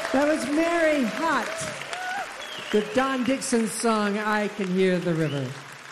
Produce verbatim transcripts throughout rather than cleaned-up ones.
That was Mary Hott with Don Dixon's song, I Can Hear the River.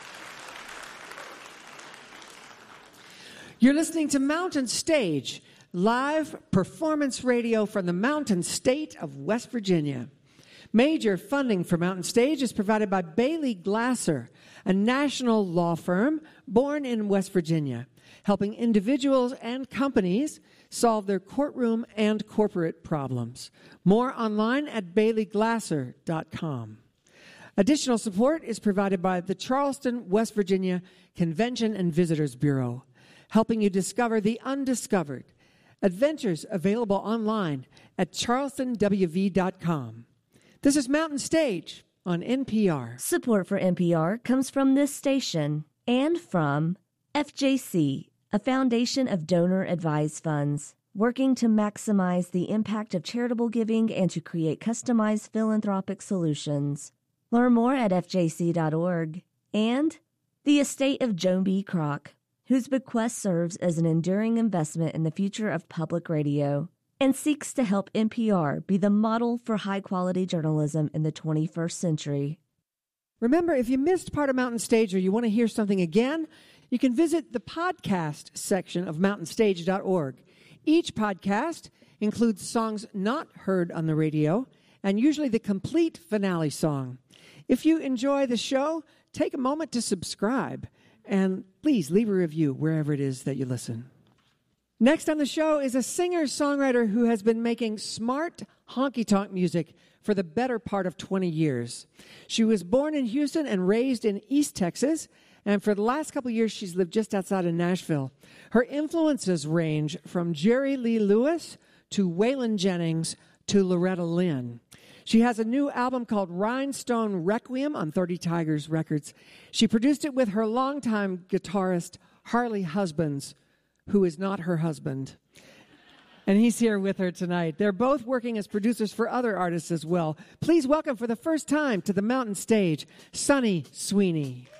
You're listening to Mountain Stage, live performance radio from the Mountain State of West Virginia. Major funding for Mountain Stage is provided by Bailey Glasser, a national law firm born in West Virginia, helping individuals and companies solve their courtroom and corporate problems. More online at bailey glasser dot com. Additional support is provided by the Charleston, West Virginia Convention and Visitors Bureau, helping you discover the undiscovered. Adventures available online at charleston w v dot com. This is Mountain Stage on N P R. Support for N P R comes from this station and from F J C, a foundation of donor-advised funds, working to maximize the impact of charitable giving and to create customized philanthropic solutions. Learn more at f j c dot org. And the estate of Joan B. Kroc, whose bequest serves as an enduring investment in the future of public radio and seeks to help N P R be the model for high-quality journalism in the twenty-first century. Remember, if you missed part of Mountain Stage or you want to hear something again, you can visit the podcast section of mountain stage dot org. Each podcast includes songs not heard on the radio and usually the complete finale song. If you enjoy the show, take a moment to subscribe and please leave a review wherever it is that you listen. Next on the show is a singer-songwriter who has been making smart honky-tonk music for the better part of twenty years. She was born in Houston and raised in East Texas, and for the last couple of years, she's lived just outside of Nashville. Her influences range from Jerry Lee Lewis to Waylon Jennings to Loretta Lynn. She has a new album called Rhinestone Requiem on thirty Tigers Records. She produced it with her longtime guitarist, Harley Husbands, who is not her husband. And he's here with her tonight. They're both working as producers for other artists as well. Please welcome for the first time to the Mountain Stage, Sunny Sweeney.